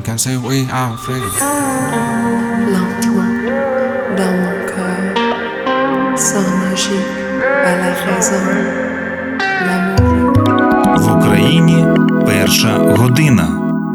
can say we are free. Lentement, dans mon cœur, sans magie, à la raison, l'amour. В Україні перша година.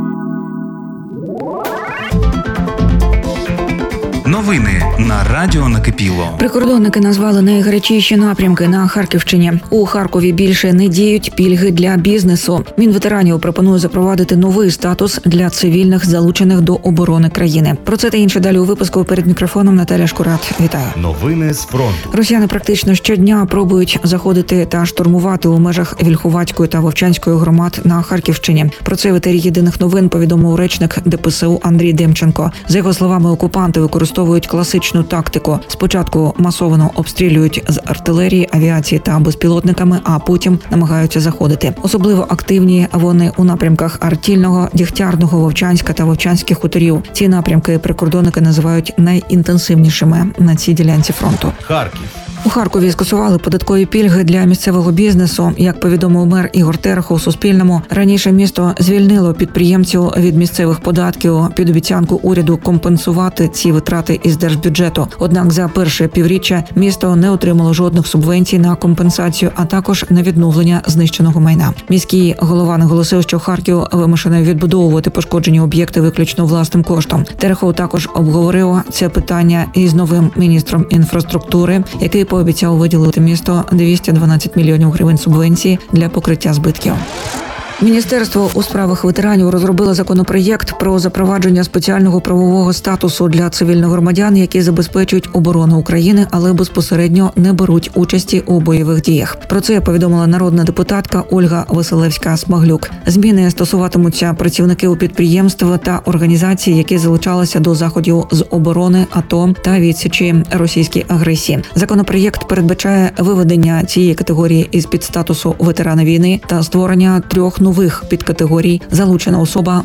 Новини на Радіо Накипіло. Прикордонники назвали найгарячіші напрямки на Харківщині. У Харкові більше не діють пільги для бізнесу. Мінветеранів пропонує запровадити новий статус для цивільних, залучених до оборони країни. Про це та інше далі у випуску. Перед мікрофоном Наталя Шкурат. Вітаю. Новини з фронту. Росіяни практично щодня пробують заходити та штурмувати у межах Вільховацької та Вовчанської громад на Харківщині. Про це в етері Єдиних новин повідомив речник ДПСУ Андрій Демченко. За його словами, окупанти використовують класичну тактику. Спочатку масово обстрілюють з артилерії, авіації та безпілотниками, а потім намагаються заходити. Особливо активні вони у напрямках Артільного, Дігтярного, Вовчанська та Вовчанських хуторів. Ці напрямки прикордонники називають найінтенсивнішими на цій ділянці фронту. Харків. У Харкові скасували податкові пільги для місцевого бізнесу. Як повідомив мер Ігор Терехов Суспільному, раніше місто звільнило підприємців від місцевих податків під обіцянку уряду компенсувати ці витрати із держбюджету. Однак за перше півріччя місто не отримало жодних субвенцій на компенсацію, а також на відновлення знищеного майна. Міський голова наголосив, що Харків вимушений відбудовувати пошкоджені об'єкти виключно власним коштом. Терехов також обговорив це питання із новим міністром інфраструктури, який пообіцяв виділити місту 212 мільйонів гривень субвенції для покриття збитків. Міністерство у справах ветеранів розробило законопроєкт про запровадження спеціального правового статусу для цивільних громадян, які забезпечують оборону України, але безпосередньо не беруть участі у бойових діях. Про це повідомила народна депутатка Ольга Василевська-Смаглюк. Зміни стосуватимуться працівників підприємств та організацій, які залучалися до заходів з оборони, АТО та відсічі російській агресії. Законопроєкт передбачає виведення цієї категорії із під статусу ветерана війни та створення 3 нових підкатегорій: залучена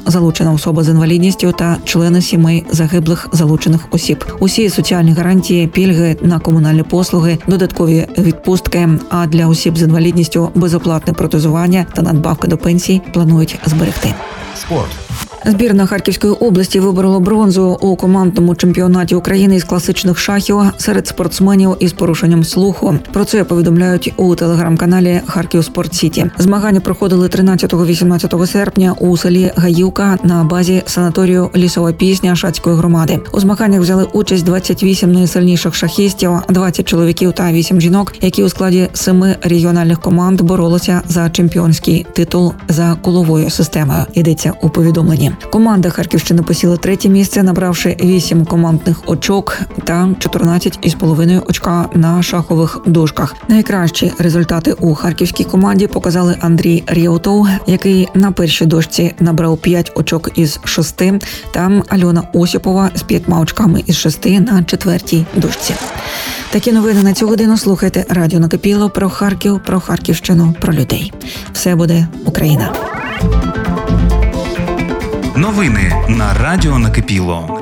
особа з інвалідністю та члени сімей загиблих залучених осіб. Усі соціальні гарантії, пільги на комунальні послуги, додаткові відпустки, а для осіб з інвалідністю безоплатне протезування та надбавки до пенсій планують зберегти. Спорт. Збірна Харківської області виборола бронзу у командному чемпіонаті України із класичних шахів серед спортсменів із порушенням слуху. Про це повідомляють у телеграм-каналі Харків Спорт Сіті. Змагання проходили 13-18 серпня у селі Гаївка на базі санаторію «Лісова пісня» Шацької громади. У змаганнях взяли участь 28 найсильніших шахістів, 20 чоловіків та 8 жінок, які у складі 7 регіональних команд боролися за чемпіонський титул за коловою системою. Йдеться у повідомленні. Команда Харківщини посіла 3-те місце, набравши 8 командних очок та 14,5 очка на шахових дошках. Найкращі результати у харківській команді показали Андрій Рєутов, який на першій дошці набрав 5 очок із 6, та Альона Осіпова з 5 очками із 6 на 4-й дошці. Такі новини на цю годину слухайте Радіо Накипіло про Харків, про Харківщину, про людей. Все буде Україна. Новини на Радіо Накипіло.